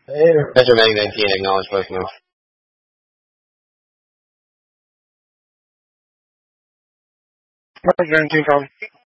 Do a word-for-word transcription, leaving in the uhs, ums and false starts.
Hey, Roger Meg nineteen, acknowledge voice move. Roger nineteen, call.